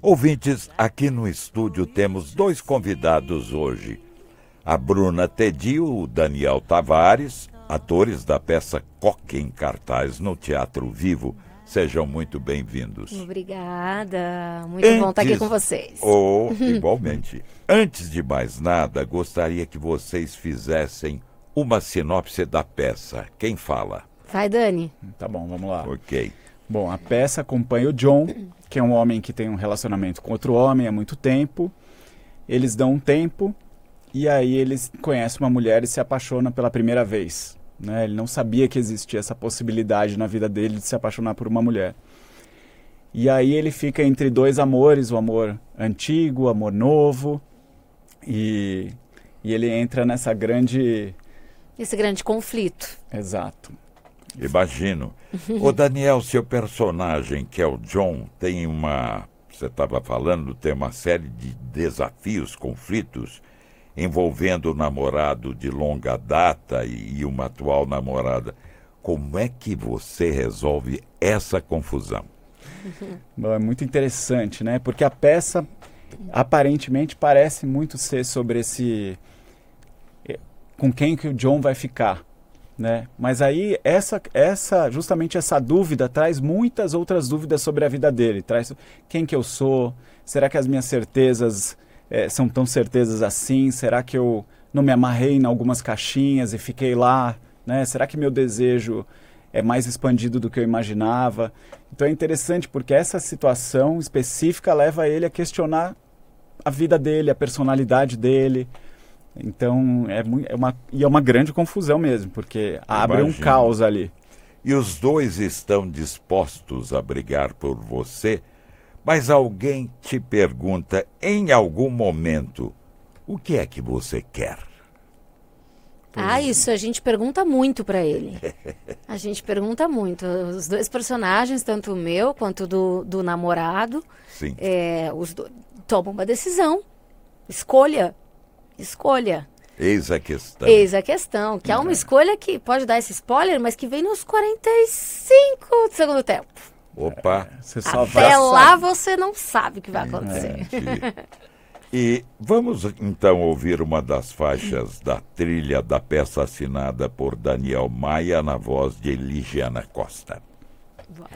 Ouvintes, aqui no estúdio temos dois convidados hoje. A Bruna Tedi e o Daniel Tavares, atores da peça Coque em cartaz no Teatro Vivo. Sejam muito bem-vindos. Obrigada, muito bom estar aqui com vocês. Igualmente. Antes de mais nada, gostaria que vocês fizessem uma sinopse da peça. Quem fala? Vai, Dani. Tá bom, vamos lá. Ok. Bom, a peça acompanha o John, que é um homem que tem um relacionamento com outro homem há muito tempo. Eles dão um tempo e aí eles conhecem uma mulher e se apaixonam pela primeira vez. Né? Ele não sabia que existia essa possibilidade na vida dele de se apaixonar por uma mulher. E aí ele fica entre dois amores, o amor antigo, o amor novo, e ele entra nessa grande... Esse grande conflito. Exato. Imagino. Ô Daniel, seu personagem, que é o John, tem uma... Você estava falando, tem uma série de desafios, conflitos, envolvendo o namorado de longa data e uma atual namorada. Como é que você resolve essa confusão? Bom, é muito interessante, né? Porque a peça aparentemente parece muito ser sobre esse... com quem que o John vai ficar, né? Mas aí justamente essa dúvida traz muitas outras dúvidas sobre a vida dele. Traz quem que eu sou, será que as minhas certezas são tão certezas assim? Será que eu não me amarrei em algumas caixinhas e fiquei lá? Né? Será que meu desejo é mais expandido do que eu imaginava? Então é interessante porque essa situação específica leva ele a questionar a vida dele, a personalidade dele. Então é uma grande confusão mesmo, porque abre um caos ali. E os dois estão dispostos a brigar por você, mas alguém te pergunta em algum momento, o que é que você quer? Isso a gente pergunta muito pra ele. A gente pergunta muito. Os dois personagens, tanto o meu quanto do namorado, Sim. Os dois tomam uma decisão. Escolha. Eis a questão. Eis a questão, que é uma escolha que pode dar esse spoiler, mas que vem nos 45 do segundo tempo. Opa! Você só Até lá você não sabe o que vai acontecer. E vamos então ouvir uma das faixas da trilha da peça assinada por Daniel Maia na voz de Eligiana Costa. Bora.